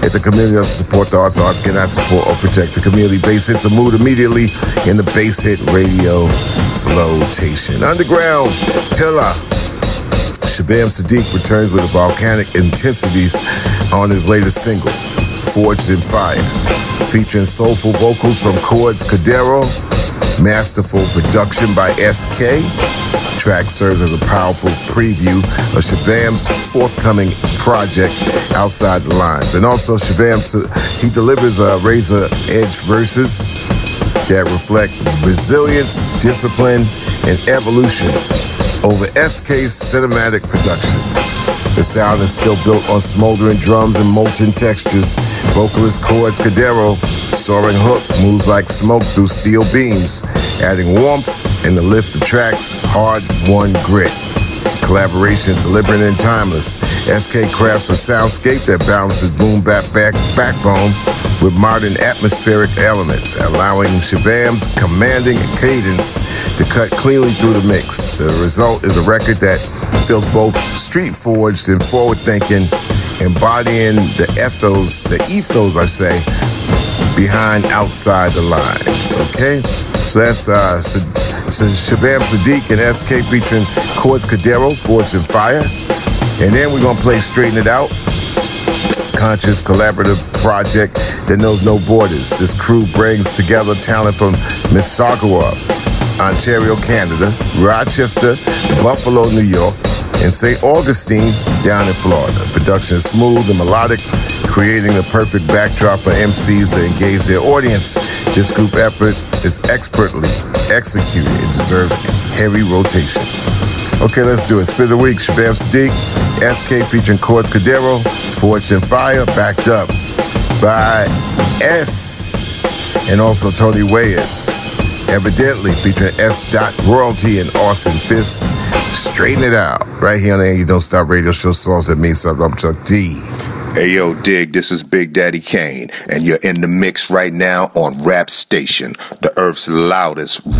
If the community doesn't support the arts cannot support or protect the community. Bass hits are moved immediately in the Bass Hit Radio flotation. Underground Pillar. Shabam Sadiq returns with volcanic intensities on his latest single, Forged in Fire, featuring soulful vocals from Chords Cadero, masterful production by SK. Track serves as a powerful preview of Shabam's forthcoming project, Outside the Lines. And also Shabam, he delivers razor edge verses that reflect resilience, discipline, and evolution over SK's cinematic production. The sound is still built on smoldering drums and molten textures. Vocalist Chords Cadero, soaring hook, moves like smoke through steel beams, adding warmth and the lift of tracks, hard-won grit. Collaborations deliberate and timeless. SK crafts a soundscape that balances boom bap backbone with modern atmospheric elements, allowing Shabam's commanding cadence to cut cleanly through the mix. The result is a record that feels both street-forged and forward-thinking, embodying the ethos, I say, behind Outside the Lines, okay? So that's Shabam Sadiq and SK featuring Chords Cadero, Forged in Fire. And then we're going to play Straighten It Out, conscious collaborative project that knows no borders. This crew brings together talent from Mississauga, Ontario, Canada, Rochester, Buffalo, New York, and St. Augustine down in Florida. Production is smooth and melodic, creating the perfect backdrop for MCs to engage their audience. This group effort is expertly executed and deserves heavy rotation. Okay, let's do it. Spit of the week, Shabam Sadiq, SK featuring Chords Cadero, Forged in Fire, backed up by S, and also Tony Wayans. Evidently featuring S. Royalty and Austin Fist. Straighten It Out. Right here on the You Don't Stop Radio Show, songs that mean something. I'm Chuck D. Hey yo, dig, this is Big Daddy Kane, and you're in the mix right now on Rap Station, the Earth's loudest